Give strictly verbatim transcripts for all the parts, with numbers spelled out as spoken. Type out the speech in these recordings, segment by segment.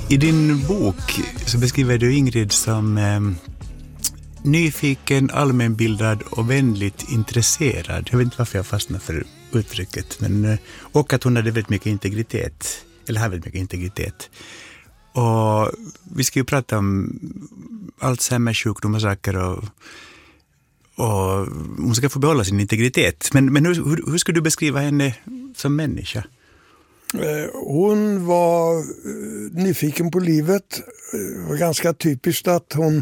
I din bok så beskriver du Ingrid som eh, nyfiken, allmänbildad och vänligt intresserad. Jag vet inte varför jag fastnar för uttrycket. Men, eh, och att hon hade väldigt mycket integritet. Eller har väldigt mycket integritet. Och vi ska ju prata om Alzheimers sjukdom och saker. Och, och hon ska få behålla sin integritet. Men, men hur, hur, hur skulle du beskriva henne som människa? Hon var nyfiken på livet. Det var ganska typiskt att hon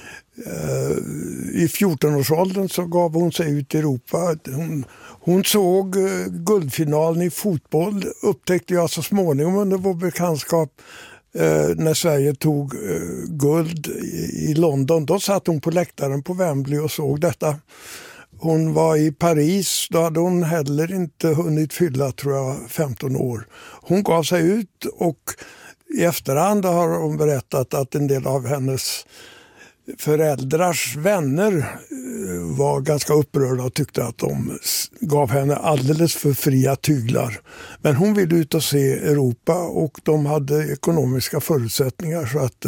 i fjorton-årsåldern så gav hon sig ut i Europa. Hon, hon såg guldfinalen i fotboll, upptäckte jag så småningom under vår bekantskap när Sverige tog guld i London. Då satt hon på läktaren på Wembley och såg detta. Hon var i Paris, då hade hon heller inte hunnit fylla, tror jag, femton år. Hon gav sig ut och i efterhand har hon berättat att en del av hennes föräldrars vänner var ganska upprörda och tyckte att de gav henne alldeles för fria tyglar. Men hon ville ut och se Europa och de hade ekonomiska förutsättningar så att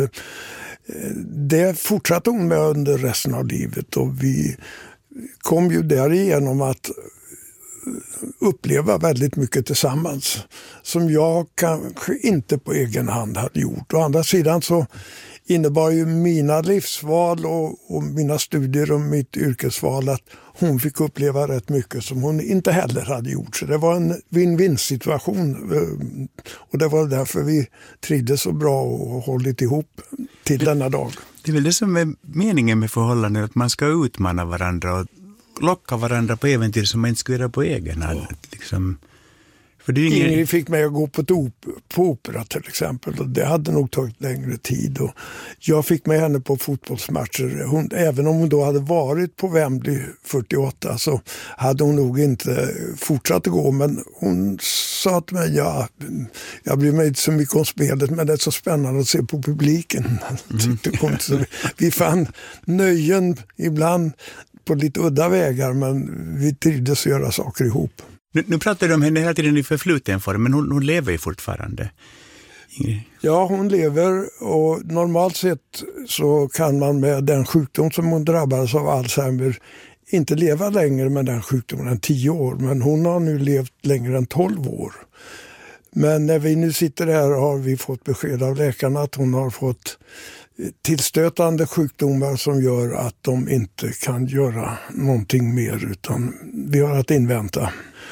det fortsatte hon med under resten av livet och vi kom ju därigenom att uppleva väldigt mycket tillsammans som jag kanske inte på egen hand hade gjort. Å andra sidan så innebar ju mina livsval och, och mina studier och mitt yrkesval att hon fick uppleva rätt mycket som hon inte heller hade gjort. Så det var en win-win situation och det var därför vi trivdes så bra och hållit ihop till denna dag. Det är väl det som är meningen med förhållanden, att man ska utmana varandra och locka varandra på äventyr som man inte skulle göra på egen hand. Ja. Liksom. För det är ingen... Ingrid fick mig att gå på, op- på opera till exempel och det hade nog tagit längre tid. Och jag fick med henne på fotbollsmatcher. Hon, även om hon då hade varit på Wembley fyrtioåtta så hade hon nog inte fortsatt att gå. Men hon sa till mig, ja, jag bryr mig inte så mycket om spelet men det är så spännande att se på publiken. Mm. Så vi fann nöjen ibland på lite udda vägar men vi trivdes att göra saker ihop. Nu, nu pratar du om henne hela tiden i förfluten form, men hon, hon lever ju fortfarande. Ingrid. Ja, hon lever och normalt sett så kan man med den sjukdom som hon drabbades av Alzheimer inte leva längre med den sjukdomen än tio år. Men hon har nu levt längre än tolv år. Men när vi nu sitter här har vi fått besked av läkarna att hon har fått tillstötande sjukdomar som gör att de inte kan göra någonting mer utan vi har att invänta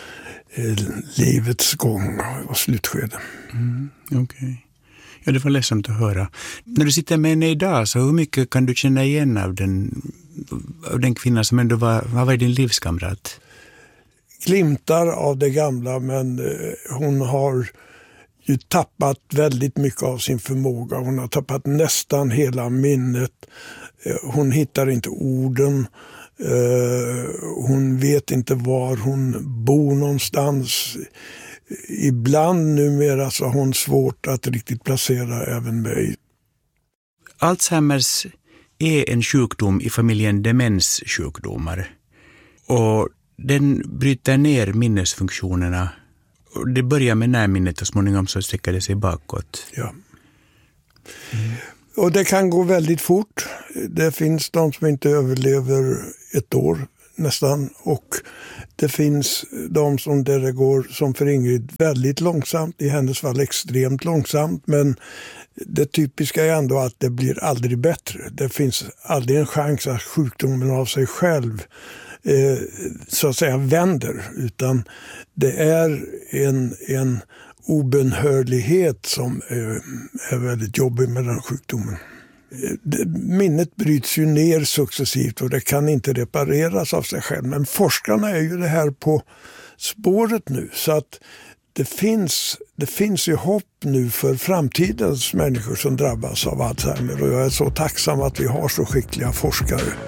livets gång och slutskede. Mm, Okej. Okay. Ja, det var ledsamt att höra. När du sitter med henne idag, så hur mycket kan du känna igen av den, av den kvinna som ändå var, var, var din livskamrat? Glimtar av det gamla, men hon har ju tappat väldigt mycket av sin förmåga. Hon har tappat nästan hela minnet. Hon hittar inte orden. Uh, hon vet inte var hon bor någonstans. Ibland numera så har hon svårt att riktigt placera även mig. Alzheimers är en sjukdom i familjen demenssjukdomar. Och den bryter ner minnesfunktionerna. Och det börjar med närminnet och småningom så sträcker det sig bakåt. Ja. Mm. Och det kan gå väldigt fort. Det finns de som inte överlever ett år nästan. Och det finns de som där det går som för Ingrid väldigt långsamt. I hennes fall extremt långsamt. Men det typiska är ändå att det blir aldrig bättre. Det finns aldrig en chans att sjukdomen av sig själv eh, så att säga vänder. Utan det är en... en obönhörlighet som är, är väldigt jobbig med den sjukdomen. Minnet bryts ju ner successivt och det kan inte repareras av sig själv. Men forskarna är ju det här på spåret nu så att det finns, det finns ju hopp nu för framtidens människor som drabbas av Alzheimer och jag är så tacksam att vi har så skickliga forskare.